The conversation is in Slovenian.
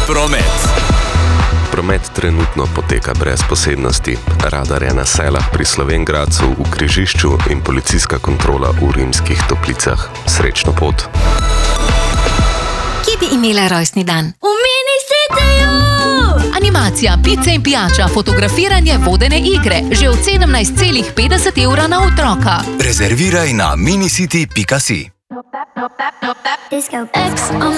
promet. Promet trenutno poteka brez posebnosti. Radar je na Selah pri Slovenj Gradcu v križišču in policijska kontrola v Rimskih Toplicah. Srečno pot. Kje bi imela rojstni dan? V Mini Cityju! Animacija, pice in pijača, fotografiranje, vodene igre. Že od 17,50 € na otroka. Rezerviraj na minicity.si. Disco X on